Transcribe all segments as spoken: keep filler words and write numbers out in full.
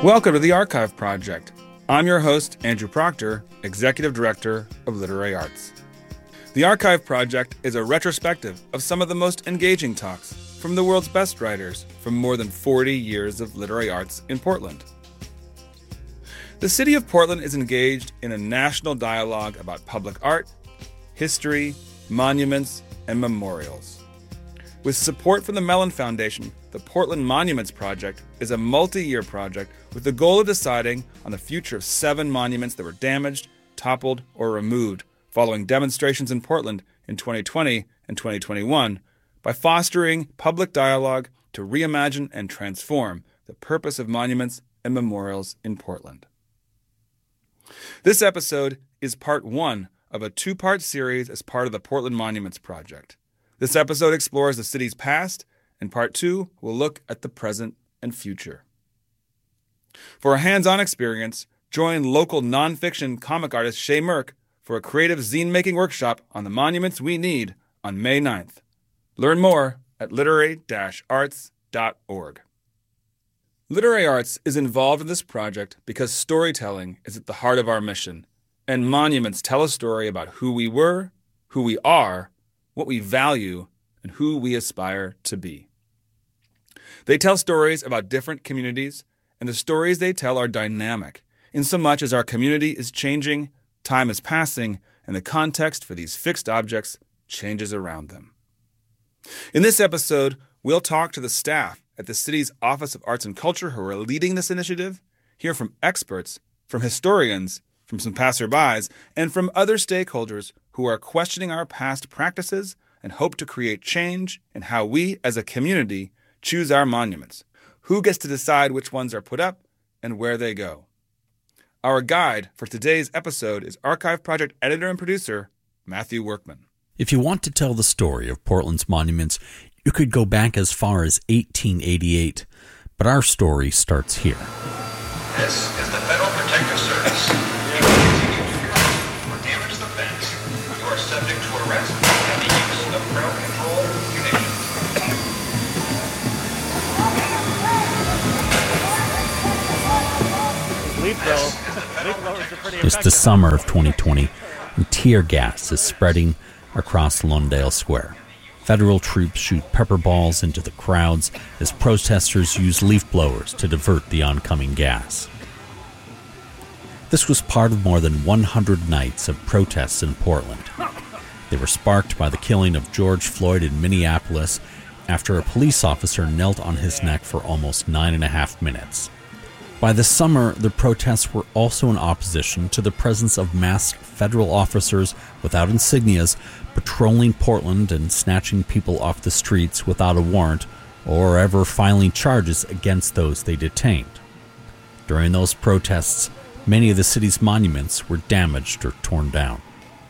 Welcome to the Archive Project. I'm your host, Andrew Proctor, Executive Director of Literary Arts. The Archive Project is a retrospective of some of the most engaging talks from the world's best writers from more than forty years of literary arts in Portland. The city of Portland is engaged in a national dialogue about public art, history, monuments, and memorials. With support from the Mellon Foundation, the Portland Monuments Project is a multi-year project with the goal of deciding on the future of seven monuments that were damaged, toppled, or removed following demonstrations in Portland in twenty twenty and twenty twenty-one by fostering public dialogue to reimagine and transform the purpose of monuments and memorials in Portland. This episode is part one of a two-part series as part of the Portland Monuments Project. This episode explores the city's past, and part two will look at the present and future. For a hands-on experience, join local nonfiction comic artist Shay Merck for a creative zine-making workshop on the monuments we need on May ninth. Learn more at literary dash arts dot org. Literary Arts is involved in this project because storytelling is at the heart of our mission, and monuments tell a story about who we were, who we are, what we value, and who we aspire to be. They tell stories about different communities, and the stories they tell are dynamic, in so much as our community is changing, time is passing, and the context for these fixed objects changes around them. In this episode, we'll talk to the staff at the city's Office of Arts and Culture who are leading this initiative, hear from experts, from historians, from some passerbys, and from other stakeholders who are questioning our past practices and hope to create change in how we as a community choose our monuments, who gets to decide which ones are put up and where they go. Our guide for today's episode is Archive Project editor and producer Matthew Workman. If you want to tell the story of Portland's monuments, you could go back as far as eighteen eighty-eight, but our story starts here. This is the Federal Protective Service. If you continue to cut or damage the fence, you are subject to arrest and the use of crowd control munitions. It's the summer of twenty twenty, and tear gas is spreading across Lawndale Square. Federal troops shoot pepper balls into the crowds as protesters use leaf blowers to divert the oncoming gas. This was part of more than one hundred nights of protests in Portland. They were sparked by the killing of George Floyd in Minneapolis after a police officer knelt on his neck for almost nine and a half minutes. By the summer, the protests were also in opposition to the presence of masked federal officers without insignias patrolling Portland and snatching people off the streets without a warrant or ever filing charges against those they detained. During those protests, many of the city's monuments were damaged or torn down.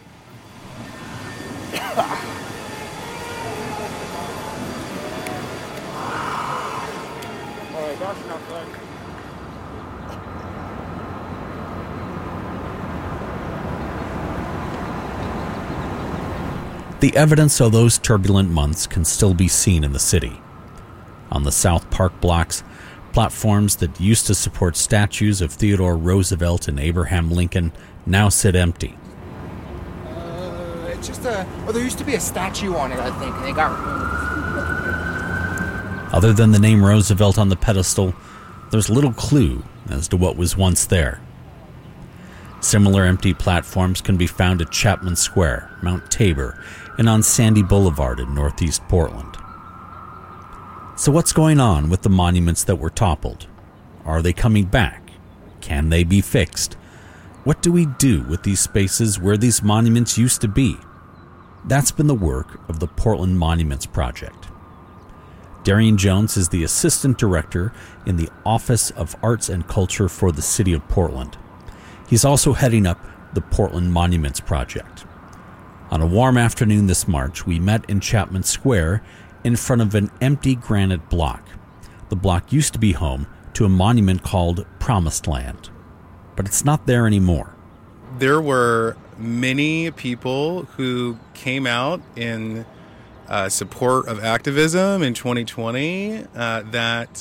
The evidence of those turbulent months can still be seen in the city. On the South Park blocks, platforms that used to support statues of Theodore Roosevelt and Abraham Lincoln now sit empty. Uh, it's just a... Well, there used to be a statue on it, I think, and they got removed. Other than the name Roosevelt on the pedestal, there's little clue as to what was once there. Similar empty platforms can be found at Chapman Square, Mount Tabor, and on Sandy Boulevard in northeast Portland. So what's going on with the monuments that were toppled? Are they coming back? Can they be fixed? What do we do with these spaces where these monuments used to be? That's been the work of the Portland Monuments Project. Darian Jones is the Assistant Director in the Office of Arts and Culture for the City of Portland. He's also heading up the Portland Monuments Project. On a warm afternoon this March, we met in Chapman Square in front of an empty granite block. The block used to be home to a monument called Promised Land, but it's not there anymore. There were many people who came out in uh, support of activism in twenty twenty uh, that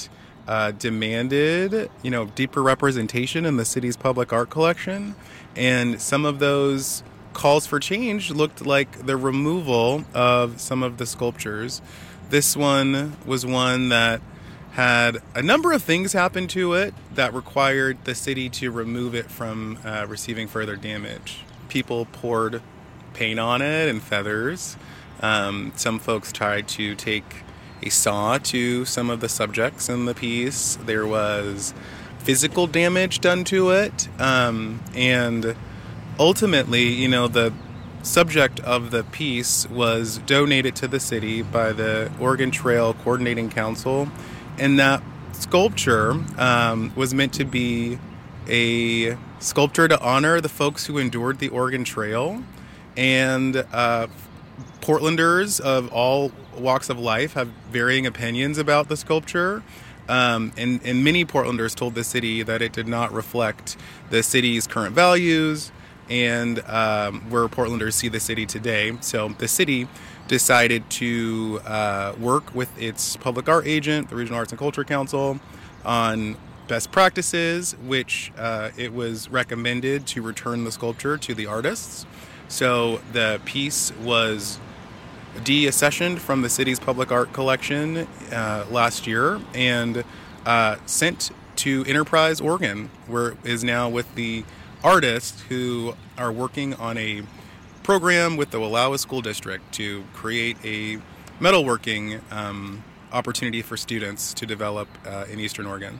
uh, demanded, you know, deeper representation in the city's public art collection. And some of those calls for change looked like the removal of some of the sculptures. This one was one that had a number of things happen to it that required the city to remove it from uh, receiving further damage. People poured paint on it and feathers. Um, some folks tried to take a saw to some of the subjects in the piece. There was physical damage done to it. Um, and ultimately, you know, the subject of the piece was donated to the city by the Oregon Trail Coordinating Council. And that sculpture um, was meant to be a sculpture to honor the folks who endured the Oregon Trail. And uh, Portlanders of all walks of life have varying opinions about the sculpture. Um, and, and many Portlanders told the city that it did not reflect the city's current values and um, where Portlanders see the city today. So the city decided to uh, work with its public art agent, the Regional Arts and Culture Council, on best practices, which uh, it was recommended to return the sculpture to the artists. So the piece was deaccessioned from the city's public art collection uh, last year and uh, sent to Enterprise, Oregon, where it is now with the artists who are working on a program with the Wallowa School District to create a metalworking um, opportunity for students to develop uh, in Eastern Oregon.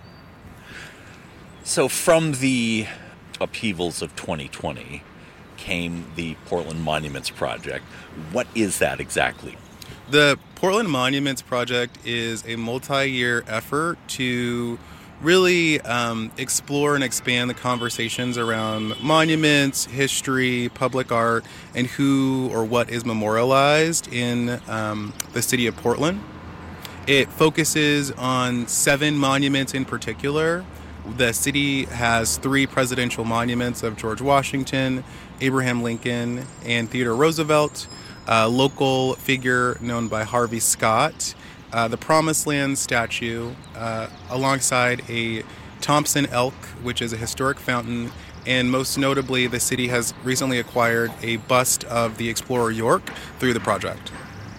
So from the upheavals of twenty twenty came the Portland Monuments Project. What is that exactly? The Portland Monuments Project is a multi-year effort to really um, explore and expand the conversations around monuments, history, public art, and who or what is memorialized in um, the city of Portland. It focuses on seven monuments in particular. The city has three presidential monuments of George Washington, Abraham Lincoln, and Theodore Roosevelt, a local figure known by Harvey Scott, Uh, the Promised Land statue, uh, alongside a Thompson Elk, which is a historic fountain, and most notably, the city has recently acquired a bust of the explorer York through the project.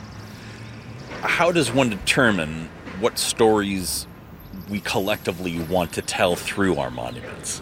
How does one determine what stories we collectively want to tell through our monuments?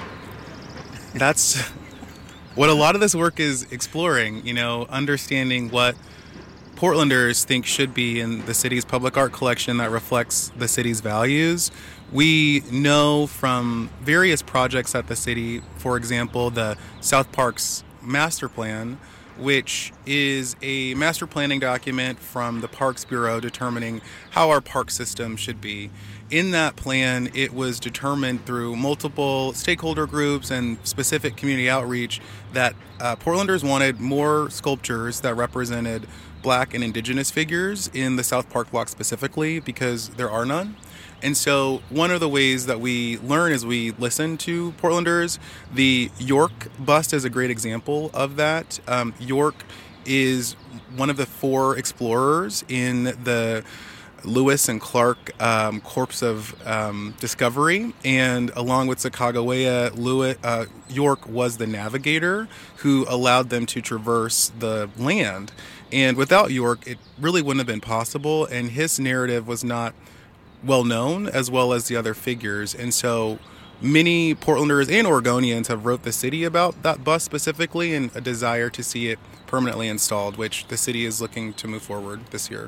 That's what a lot of this work is exploring, you know, understanding what Portlanders think should be in the city's public art collection that reflects the city's values. We know from various projects at the city, for example, the South Parks Master Plan, which is a master planning document from the Parks Bureau determining how our park system should be. In that plan, it was determined through multiple stakeholder groups and specific community outreach that uh, Portlanders wanted more sculptures that represented Black and Indigenous figures in the South Park block specifically, because there are none. And so one of the ways that we learn is we listen to Portlanders. The York bust is a great example of that. Um, York is one of the four explorers in the Lewis and Clark um, Corps of um, Discovery, and along with Sacagawea, Lewis, uh, York was the navigator who allowed them to traverse the land. And without York, it really wouldn't have been possible, and his narrative was not well known, as well as the other figures. And so many Portlanders and Oregonians have wrote the city about that bust specifically and a desire to see it permanently installed, which the city is looking to move forward this year.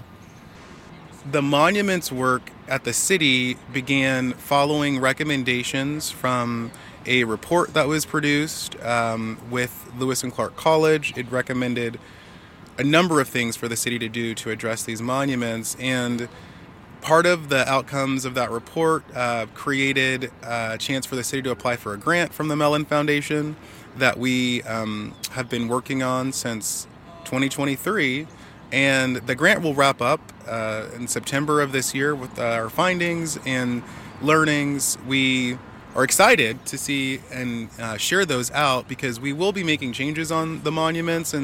The monuments work at the city began following recommendations from a report that was produced um, with Lewis and Clark College. It recommended a number of things for the city to do to address these monuments, and part of the outcomes of that report uh, created a chance for the city to apply for a grant from the Mellon Foundation that we um, have been working on since twenty twenty-three. And the grant will wrap up uh, in September of this year with our findings and learnings. We are excited to see and uh, share those out, because we will be making changes on the monuments and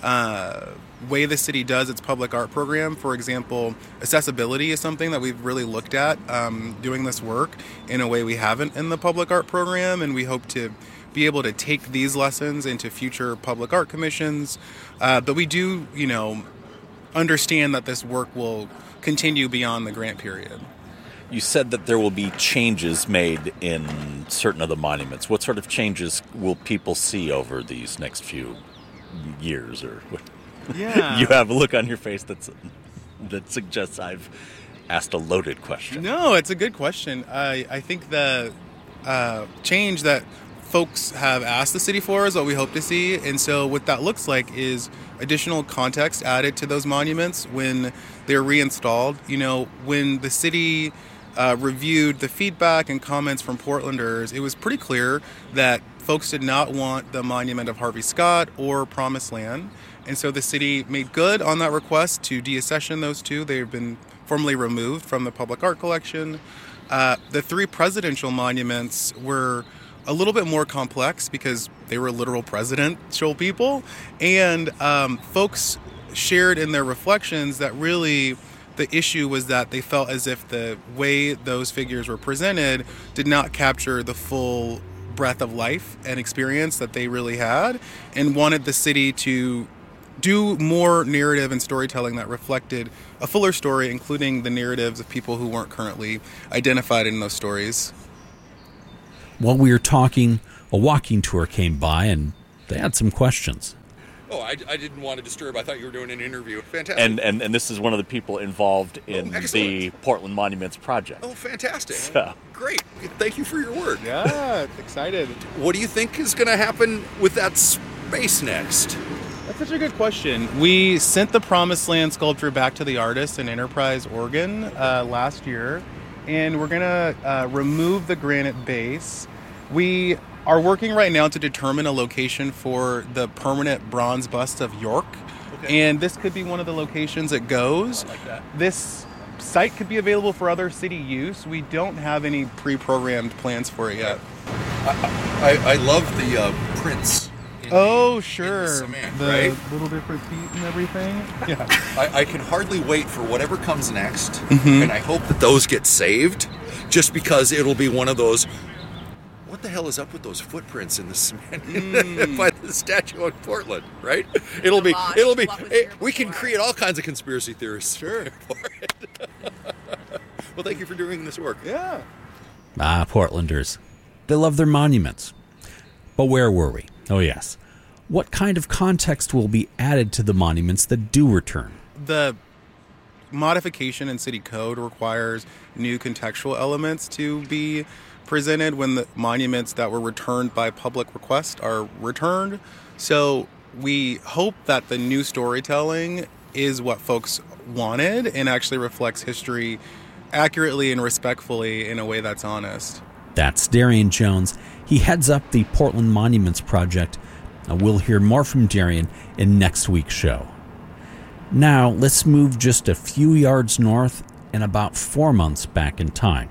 uh, way the city does its public art program. For example, accessibility is something that we've really looked at um, doing this work in a way we haven't in the public art program, and we hope to be able to take these lessons into future public art commissions. Uh, but we do, you know, understand that this work will continue beyond the grant period. You said that there will be changes made in certain of the monuments. What sort of changes will people see over these next few years? Or Yeah. You have a look on your face that's that suggests I've asked a loaded question. No, it's a good question. I, I think the uh, change that folks have asked the city for is what we hope to see. And so what that looks like is additional context added to those monuments when they're reinstalled. You know, when the city uh, reviewed the feedback and comments from Portlanders, it was pretty clear that folks did not want the monument of Harvey Scott or Promised Land. And so the city made good on that request to deaccession those two. They've been formally removed from the public art collection. Uh, the three presidential monuments were a little bit more complex because they were literal presidential people. And um, folks shared in their reflections that really the issue was that they felt as if the way those figures were presented did not capture the full breadth of life and experience that they really had, and wanted the city to do more narrative and storytelling that reflected a fuller story, including the narratives of people who weren't currently identified in those stories. While we were talking, a walking tour came by and they had some questions. Oh, I, I didn't want to disturb. I thought you were doing an interview. Fantastic. And, and and this is one of the people involved in Oh, the excellent. Portland Monuments Project. Oh, fantastic. So- Great. Thank you for your work. Yeah, excited. What do you think is going to happen with that space next? That's such a good question. We sent the Promised Land sculpture back to the artist in Enterprise, Oregon uh, last year, and we're going to uh, remove the granite base. We are working right now to determine a location for the permanent bronze bust of York, Okay. and this could be one of the locations it goes. I like that. This site could be available for other city use. We don't have any pre-programmed plans for it yet. I, I love the uh, prints. in Oh, the- sure. in the cement, the right? little different feet and everything. Yeah. I, I can hardly wait for whatever comes next, Mm-hmm. and I hope that those get saved, just because it'll be one of those. What the hell is up with those footprints in the cement Mm. by the statue on Portland? Right? It'll be. Gosh, It'll be. what was eh, here we can before? create all kinds of conspiracy theories. Sure. For it. Well, thank you for doing this work. Yeah. Ah, Portlanders. They love their monuments. But where were we? Oh, yes. What kind of context will be added to the monuments that do return? The modification in city code requires new contextual elements to be presented when the monuments that were returned by public request are returned. So we hope that the new storytelling is what folks wanted and actually reflects history accurately and respectfully in a way that's honest. That's Darian Jones. He heads up the Portland Monuments Project. And we'll hear more from Darian in next week's show. Now, let's move just a few yards north and about four months back in time.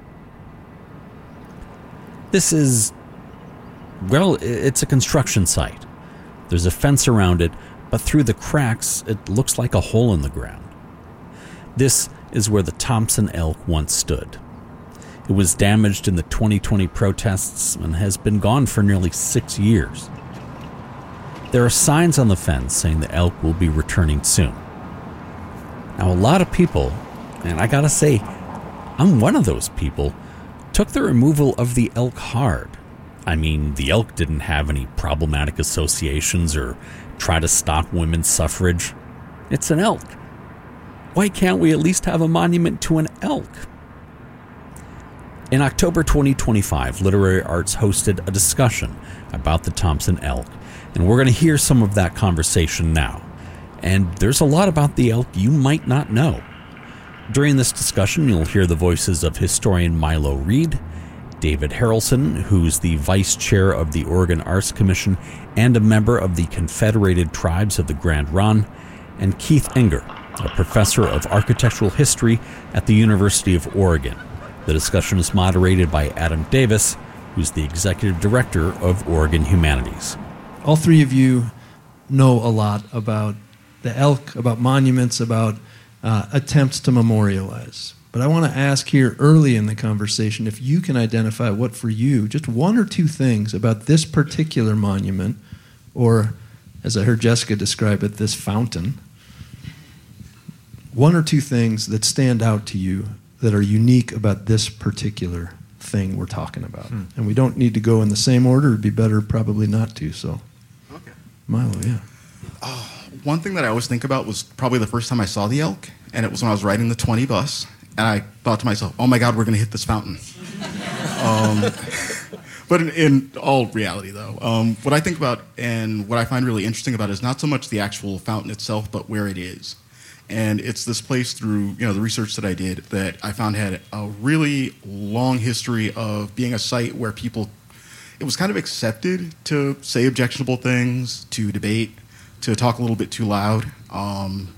This is, well, it's a construction site. There's a fence around it, but through the cracks, it looks like a hole in the ground. This is where the Thompson Elk once stood. It was damaged in the twenty twenty protests and has been gone for nearly six years. There are signs on the fence saying the elk will be returning soon. Now, a lot of people, and I gotta say, I'm one of those people, took the removal of the elk hard. I mean, the elk didn't have any problematic associations or try to stop women's suffrage. It's an elk. Why can't we at least have a monument to an elk? In October twenty twenty-five, Literary Arts hosted a discussion about the Thompson elk, and we're going to hear some of that conversation now. And there's a lot about the elk you might not know. During this discussion, you'll hear the voices of historian Milo Reed, David Harrelson, who's the vice chair of the Oregon Arts Commission and a member of the Confederated Tribes of the Grand Ronde, and Keith Enger, a professor of architectural history at the University of Oregon. The discussion is moderated by Adam Davis, who's the executive director of Oregon Humanities. All three of you know a lot about the elk, about monuments, about uh, attempts to memorialize. But I want to ask here early in the conversation if you can identify what for you, just one or two things about this particular monument, or as I heard Jessica describe it, this fountain, one or two things that stand out to you that are unique about this particular thing we're talking about. Hmm. And we don't need to go in the same order. It'd be better probably not to. So, okay. Milo, yeah. Uh, one thing that I always think about was probably the first time I saw the elk, and it was when I was riding the twenty bus, and I thought to myself, oh my God, we're going to hit this fountain. um, but in, in all reality, though, um, what I think about and what I find really interesting about it is not so much the actual fountain itself, but where it is. And it's this place through, you know, the research that I did that I found had a really long history of being a site where people, it was kind of accepted to say objectionable things, to debate, to talk a little bit too loud, um,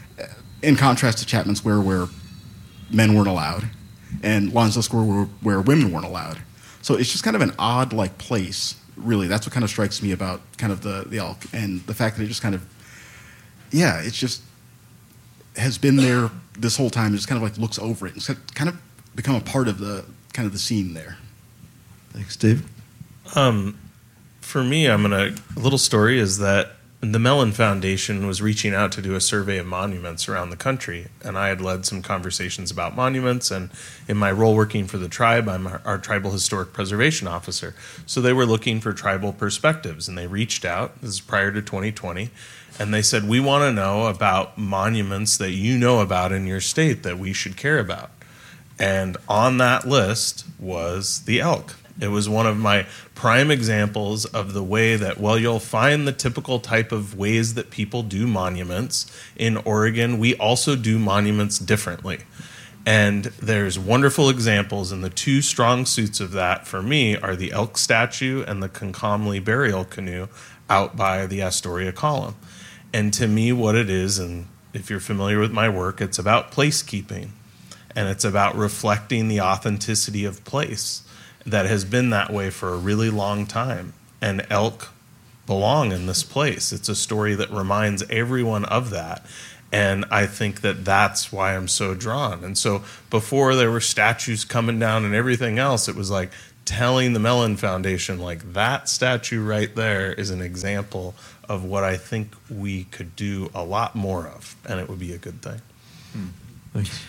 in contrast to Chapman Square where men weren't allowed and Lonsdale Square where, where women weren't allowed. So it's just kind of an odd, like, place, really. That's what kind of strikes me about kind of the, the elk and the fact that it just kind of, yeah, it's just has been there this whole time. It just kind of like looks over it. It's kind of become a part of the kind of the scene there. Thanks, Dave. Um, for me, I'm gonna a little story is that the Mellon Foundation was reaching out to do a survey of monuments around the country, and I had led some conversations about monuments. And in my role working for the tribe, I'm our, our tribal historic preservation officer. So they were looking for tribal perspectives, and they reached out. This is prior to twenty twenty. And they said, we want to know about monuments that you know about in your state that we should care about. And on that list was the elk. It was one of my prime examples of the way that, well, you'll find the typical type of ways that people do monuments. In Oregon, we also do monuments differently. And there's wonderful examples, and the two strong suits of that for me are the elk statue and the Concomly burial canoe out by the Astoria Column. And to me, what it is, and if you're familiar with my work, it's about placekeeping. And it's about reflecting the authenticity of place that has been that way for a really long time. And elk belong in this place. It's a story that reminds everyone of that. And I think that that's why I'm so drawn. And so before there were statues coming down and everything else, it was like telling the Mellon Foundation, like, that statue right there is an example of what I think we could do a lot more of, and it would be a good thing. Hmm. Thanks.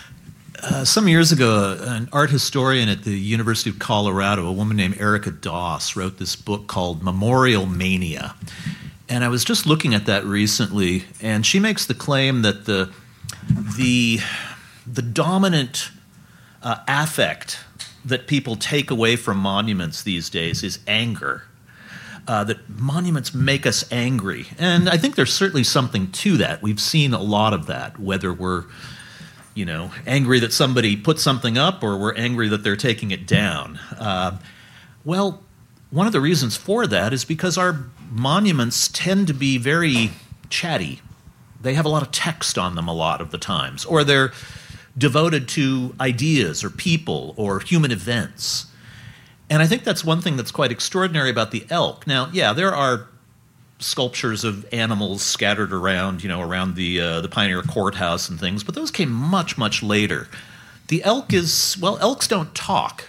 Uh, some years ago, an art historian at the University of Colorado, a woman named Erica Doss, wrote this book called Memorial Mania. And I was just looking at that recently, and she makes the claim that the the, the dominant uh, affect that people take away from monuments these days is anger. Uh, that monuments make us angry. And I think there's certainly something to that. We've seen a lot of that, whether we're, you know, angry that somebody put something up or we're angry that they're taking it down. Uh, well, one of the reasons for that is because our monuments tend to be very chatty. They have a lot of text on them a lot of the times, or they're devoted to ideas or people or human events. And I think that's one thing that's quite extraordinary about the elk. Now, yeah, there are sculptures of animals scattered around, you know, around the uh, the Pioneer Courthouse and things, but those came much, much later. The elk is, well, elks don't talk.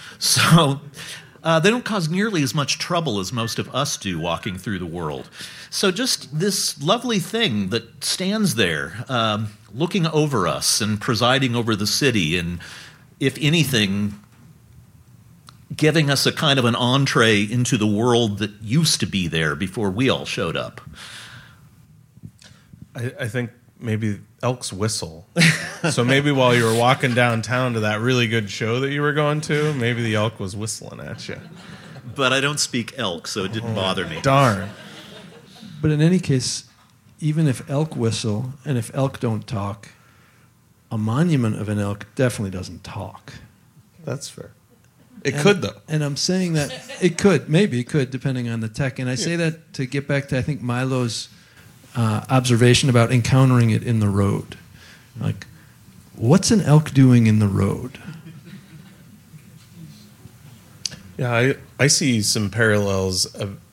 So uh, they don't cause nearly as much trouble as most of us do walking through the world. So just this lovely thing that stands there um, looking over us and presiding over the city, and if anything, giving us a kind of an entree into the world that used to be there before we all showed up. I, I think maybe elks whistle. So maybe while you were walking downtown to that really good show that you were going to, maybe the elk was whistling at you. But I don't speak elk, so it didn't oh, bother me. Darn. But in any case, even if elk whistle and if elk don't talk, a monument of an elk definitely doesn't talk. That's fair. It and, could, though. And I'm saying that it could. Maybe it could, depending on the tech. And I say that to get back to, I think, Milo's uh, observation about encountering it in the road. Like, what's an elk doing in the road? Yeah, I, I see some parallels of,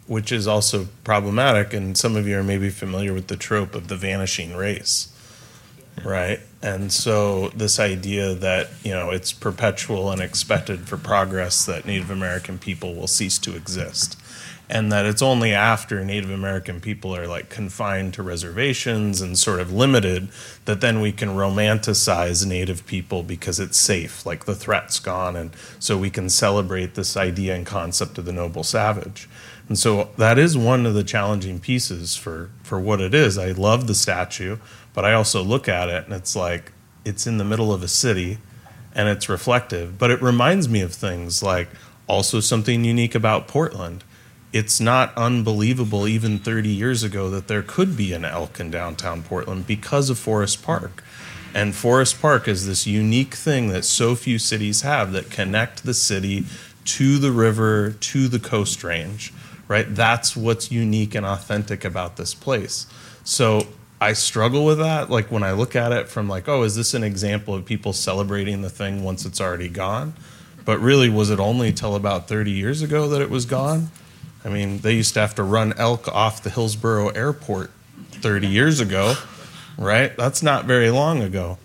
which is also problematic. And some of you are maybe familiar with the trope of the vanishing race, right? And so this idea that, you know, it's perpetual and expected for progress that Native American people will cease to exist. And that it's only after Native American people are like confined to reservations and sort of limited that then we can romanticize Native people because it's safe, like the threat's gone, and so we can celebrate this idea and concept of the noble savage. And so that is one of the challenging pieces for, for what it is. I love the statue, but I also look at it and it's like it's in the middle of a city and it's reflective. But it reminds me of things like also something unique about Portland. It's not unbelievable even thirty years ago that there could be an elk in downtown Portland because of Forest Park. And Forest Park is this unique thing that so few cities have that connect the city to the river, to the Coast Range, right? That's what's unique and authentic about this place. So I struggle with that. Like when I look at it from like, oh, is this an example of people celebrating the thing once it's already gone? But really, was it only till about thirty years ago that it was gone? I mean, they used to have to run elk off the Hillsborough Airport thirty years ago, right? That's not very long ago.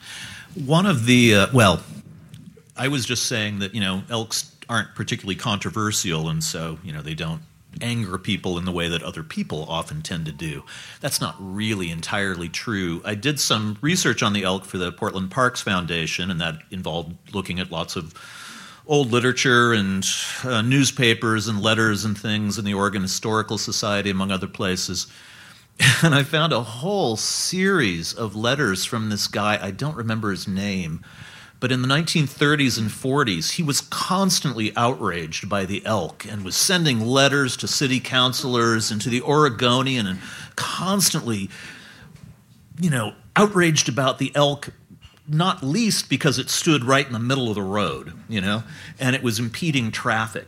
One of the, uh, well, I was just saying that, you know, elks aren't particularly controversial, and so, you know, they don't anger people in the way that other people often tend to do. That's not really entirely true. I did some research on the elk for the Portland Parks Foundation, and that involved looking at lots of old literature and uh, newspapers and letters and things in the Oregon Historical Society, among other places. And I found a whole series of letters from this guy. I don't remember his name, but in the nineteen thirties and forties, he was constantly outraged by the elk and was sending letters to city councilors and to the Oregonian and constantly, you know, outraged about the elk, not least because it stood right in the middle of the road, you know, and it was impeding traffic.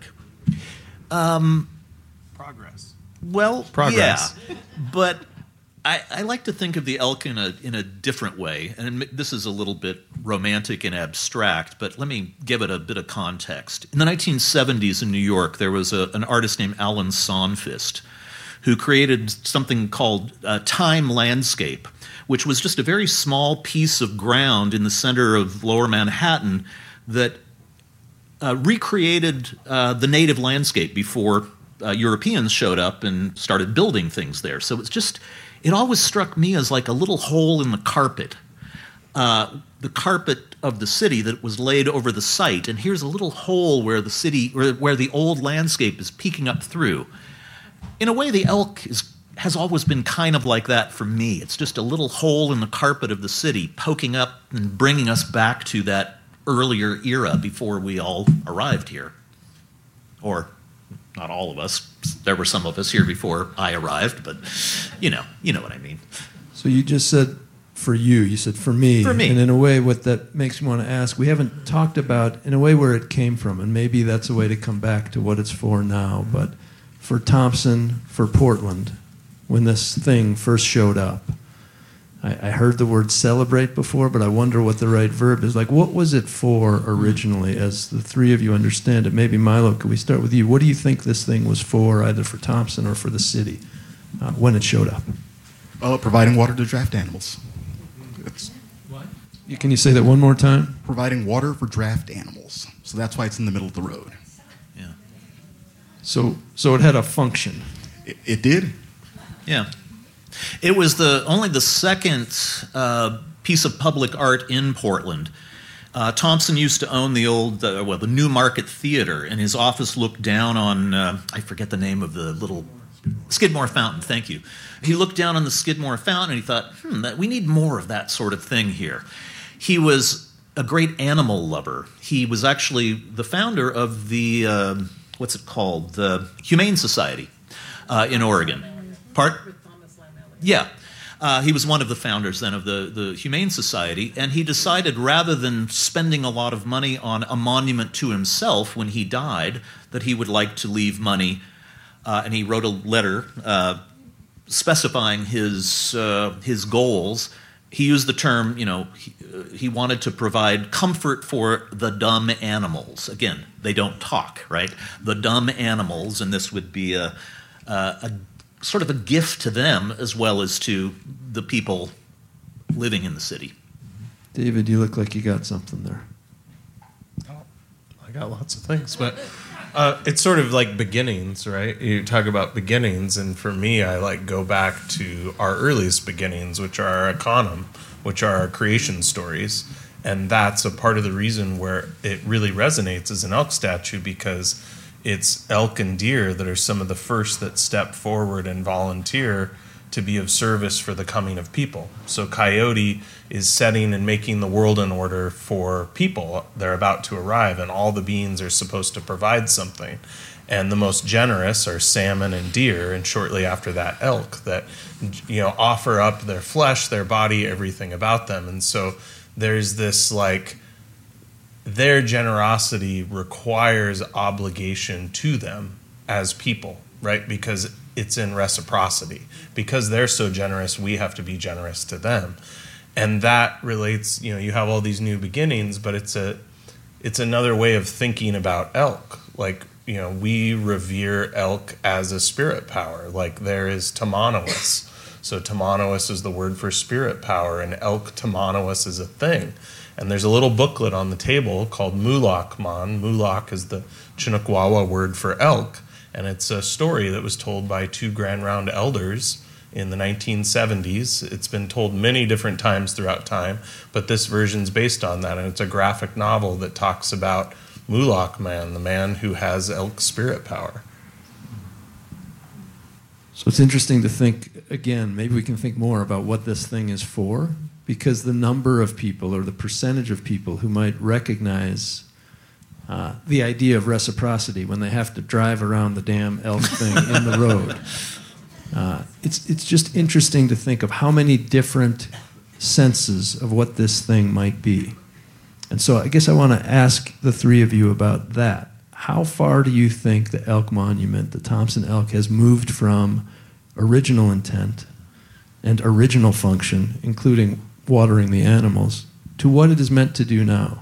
Um, Progress. Well, Progress. yeah, but I, I like to think of the elk in a in a different way, and this is a little bit romantic and abstract, but let me give it a bit of context. In the nineteen seventies in New York, there was a, an artist named Alan Sonfist who created something called uh, Time Landscape, which was just a very small piece of ground in the center of Lower Manhattan that uh, recreated uh, the native landscape before uh, Europeans showed up and started building things there. So it's just, it always struck me as like a little hole in the carpet, uh, the carpet of the city that was laid over the site. And here's a little hole where the city, where, where the old landscape is peeking up through. In a way, the elk is has always been kind of like that for me. It's just a little hole in the carpet of the city poking up and bringing us back to that earlier era before we all arrived here. Or not all of us. There were some of us here before I arrived, but you know, you know what I mean. So you just said for you, you said for me. For me. And in a way, what that makes me want to ask, we haven't talked about, in a way, where it came from, and maybe that's a way to come back to what it's for now, but for Thompson, for Portland, when this thing first showed up, I, I heard the word celebrate before, but I wonder what the right verb is. Like, what was it for originally, as the three of you understand it? Maybe, Milo, could we start with you? What do you think this thing was for, either for Thompson or for the city, uh, when it showed up? Uh, providing water to draft animals. It's what? Can you say that one more time? Providing water for draft animals. So that's why it's in the middle of the road. Yeah. So, so it had a function. It, it did. Yeah. It was the only the second uh, piece of public art in Portland. Uh, Thompson used to own the old, uh, well, the Newmarket Theater, and his office looked down on, uh, I forget the name of the little, Skidmore Fountain, thank you. He looked down on the Skidmore Fountain and he thought, hmm, that, we need more of that sort of thing here. He was a great animal lover. He was actually the founder of the, uh, what's it called, the Humane Society uh, in Oregon. Part? Yeah. Uh, he was one of the founders then of the, the Humane Society, and he decided rather than spending a lot of money on a monument to himself when he died, that he would like to leave money, uh, and he wrote a letter uh, specifying his, uh, his goals. He used the term, you know, he, uh, he wanted to provide comfort for the dumb animals. Again, they don't talk, right? The dumb animals, and this would be a uh, a sort of a gift to them as well as to the people living in the city. David, you look like you got something there. I got lots of things, but uh, it's sort of like beginnings, right? You talk about beginnings, and for me, I like go back to our earliest beginnings, which are our econom, which are our creation stories, and that's a part of the reason where it really resonates as an elk statue, because it's elk and deer that are some of the first that step forward and volunteer to be of service for the coming of people. So Coyote is setting and making the world in order for people. They're about to arrive, and all the beings are supposed to provide something. And the most generous are salmon and deer, and shortly after that, elk, that, you know, offer up their flesh, their body, everything about them. And so there's this, like, their generosity requires obligation to them as people, right? Because it's in reciprocity. Because they're so generous, we have to be generous to them. And that relates, you know, you have all these new beginnings, but it's a it's another way of thinking about elk. Like, you know, we revere elk as a spirit power. Like, there is Tamanois. So Tamanois is the word for spirit power, and elk Tamanois is a thing. And there's a little booklet on the table called Mulakman. Mulak is the Chinakwawa word for elk. And it's a story that was told by two Grand Round elders in the nineteen seventies. It's been told many different times throughout time, but this version's based on that. And it's a graphic novel that talks about Mulak Man, the man who has elk spirit power. So it's interesting to think, again, maybe we can think more about what this thing is for, because the number of people or the percentage of people who might recognize Uh, the idea of reciprocity when they have to drive around the damn elk thing in the road. Uh, it's it's just interesting to think of how many different senses of what this thing might be. And so I guess I want to ask the three of you about that. How far do you think the elk monument, the Thompson Elk, has moved from original intent and original function, including watering the animals, to what it is meant to do now?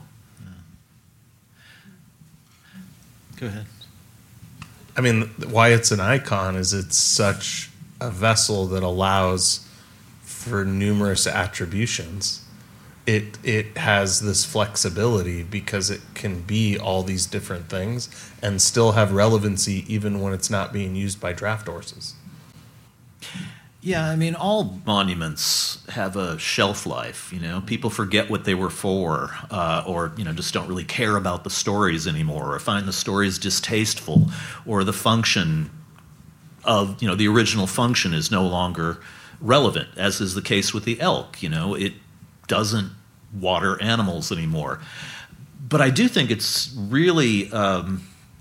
Go ahead. I mean, why it's an icon is it's such a vessel that allows for numerous attributions. It it has this flexibility because it can be all these different things and still have relevancy even when it's not being used by draft horses. Yeah, I mean, all monuments have a shelf life. You know, people forget what they were for, uh, or you know, just don't really care about the stories anymore, or find the stories distasteful, or the function of you know the original function is no longer relevant, as is the case with the elk. You know, it doesn't water animals anymore. But I do think it's really Um,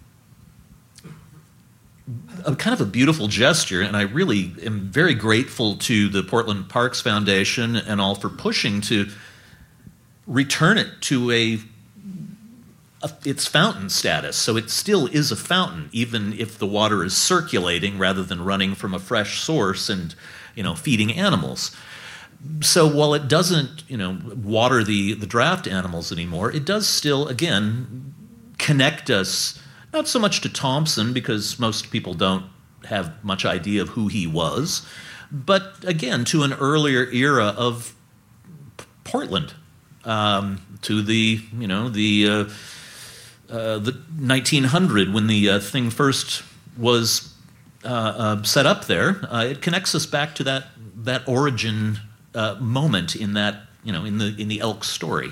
a kind of a beautiful gesture, and I really am very grateful to the Portland Parks Foundation and all for pushing to return it to a, a its fountain status. So it still is a fountain, even if the water is circulating rather than running from a fresh source and you know feeding animals. So while it doesn't you know water the the draft animals anymore, it does still again connect us. Not so much to Thompson, because most people don't have much idea of who he was, but again, to an earlier era of P- Portland, um, to the, you know, the, uh, uh, the nineteen hundred when the uh, thing first was uh, uh, set up there. Uh, it connects us back to that, that origin uh, moment in that, you know, in the, in the elk story.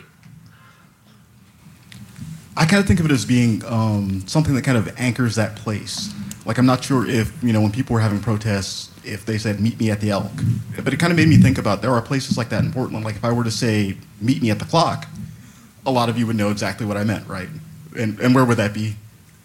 I kind of think of it as being um, something that kind of anchors that place. Like, I'm not sure if, you know, when people were having protests, if they said, meet me at the elk. But it kind of made me think about, there are places like that in Portland. Like, if I were to say, meet me at the clock, a lot of you would know exactly what I meant, right? And, and where would that be?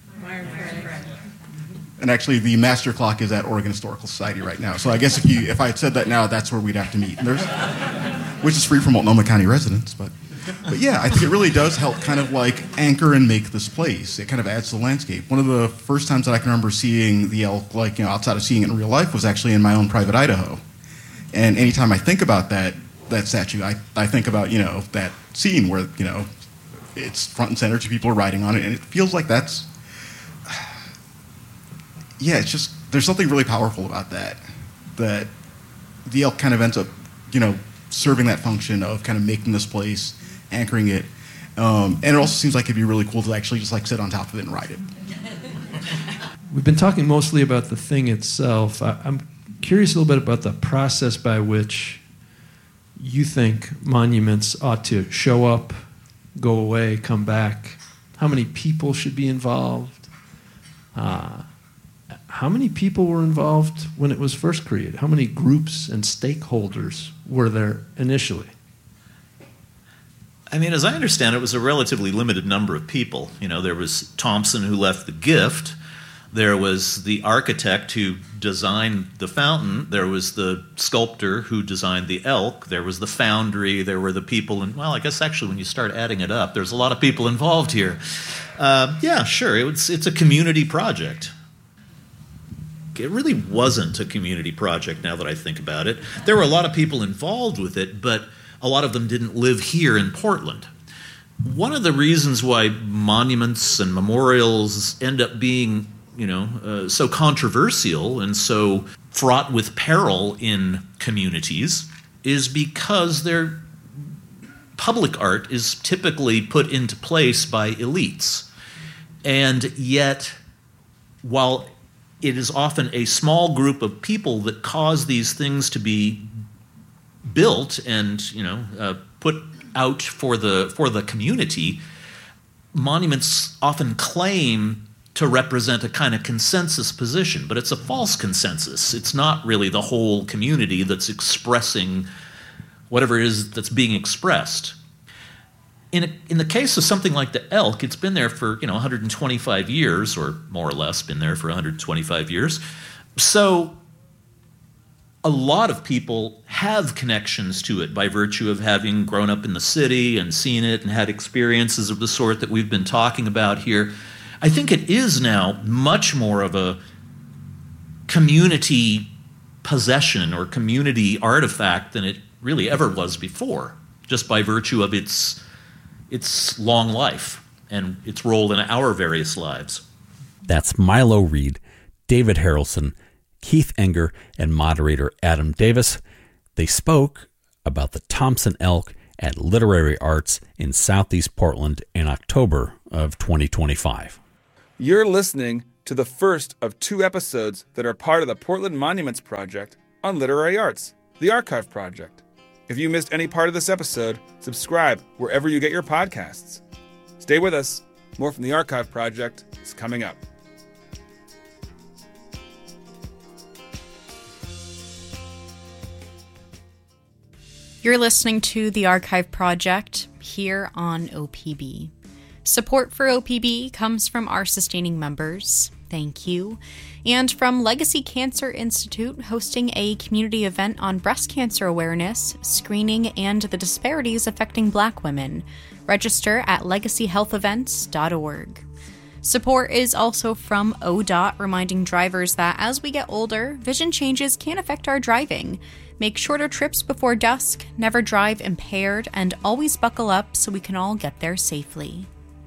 And actually, the master clock is at Oregon Historical Society right now. So I guess if you if I had said that now, that's where we'd have to meet. And there's, which is free for Multnomah County residents, but... But yeah, I think it really does help kind of like anchor and make this place. It kind of adds to the landscape. One of the first times that I can remember seeing the elk, like, you know, outside of seeing it in real life, was actually in my own private Idaho. And anytime I think about that that statue, I, I think about, you know, that scene where, you know, it's front and center, two people are riding on it, and it feels like that's, yeah, it's just there's something really powerful about that, that the elk kind of ends up, you know, serving that function of kind of making this place, anchoring it. Um, and it also seems like it'd be really cool to actually just like sit on top of it and ride it. We've been talking mostly about the thing itself. I, I'm curious a little bit about the process by which you think monuments ought to show up, go away, come back. How many people should be involved? Uh, how many people were involved when it was first created? How many groups and stakeholders were there initially? I mean, as I understand it, it was a relatively limited number of people. You know, there was Thompson who left the gift. There was the architect who designed the fountain. There was the sculptor who designed the elk. There was the foundry. There were the people. And, well, I guess actually when you start adding it up, there's a lot of people involved here. Uh, yeah, sure. It's, it's a community project. It really wasn't a community project now that I think about it. There were a lot of people involved with it, but a lot of them didn't live here in Portland. One of the reasons why monuments and memorials end up being, you know, uh, so controversial and so fraught with peril in communities is because their public art is typically put into place by elites. And yet, while it is often a small group of people that cause these things to be built and, you know, uh, put out for the for the community, monuments often claim to represent a kind of consensus position, but it's a false consensus. It's not really the whole community that's expressing whatever it is that's being expressed. In a, in the case of something like the elk, it's been there for, you know, one hundred twenty-five years, or more or less been there for one hundred twenty-five years. So a lot of people have connections to it by virtue of having grown up in the city and seen it and had experiences of the sort that we've been talking about here. I think it is now much more of a community possession or community artifact than it really ever was before, just by virtue of its its long life and its role in our various lives. That's Milo Reed, David Harrelson, Keith Enger, and moderator Adam Davis. They spoke about the Thompson Elk at Literary Arts in Southeast Portland in October of twenty twenty-five. You're listening to the first of two episodes that are part of the Portland Monuments Project on Literary Arts, the Archive Project. If you missed any part of this episode, subscribe wherever you get your podcasts. Stay with us. More from the Archive Project is coming up. You're listening to The Archive Project here on O P B. Support for O P B comes from our sustaining members. Thank you. And from Legacy Cancer Institute, hosting a community event on breast cancer awareness, screening, and the disparities affecting Black women. Register at legacy health events dot org. Support is also from O D O T, reminding drivers that as we get older, vision changes can affect our driving. Make shorter trips before dusk, never drive impaired, and always buckle up so we can all get there safely.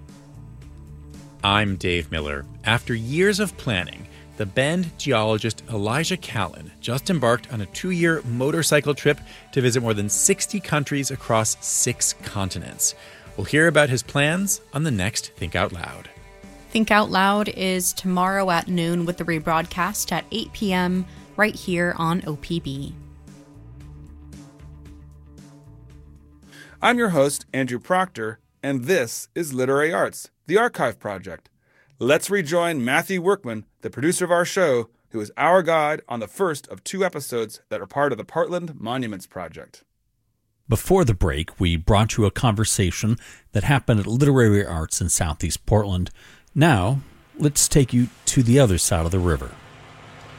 I'm Dave Miller. After years of planning, the Bend geologist Elijah Callan just embarked on a two-year motorcycle trip to visit more than sixty countries across six continents. We'll hear about his plans on the next Think Out Loud. Think Out Loud is tomorrow at noon with the rebroadcast at eight p.m. right here on O P B. I'm your host, Andrew Proctor, and this is Literary Arts, the Archive Project. Let's rejoin Matthew Workman, the producer of our show, who is our guide on the first of two episodes that are part of the Portland Monuments Project. Before the break, we brought you a conversation that happened at Literary Arts in Southeast Portland. Now, let's take you to the other side of the river.